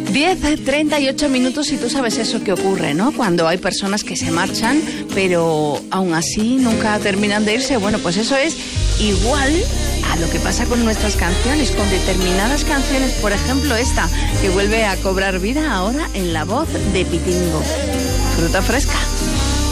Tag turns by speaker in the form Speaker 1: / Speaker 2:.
Speaker 1: 10:38 minutos y tú sabes eso que ocurre, ¿no? Cuando hay personas que se marchan, pero aún así nunca terminan de irse. Bueno, pues eso es igual a lo que pasa con nuestras canciones, con determinadas canciones, por ejemplo esta, que vuelve a cobrar vida ahora en la voz de Pitingo. Fruta fresca.